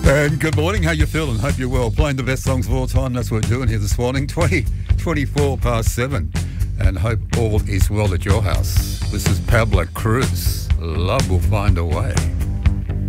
And good morning, how you feeling? Hope you're well. Playing the best songs of all time, that's what we're doing here this morning. 24 past 7. And hope all is well at your house. This is Pablo Cruz. Love will find a way.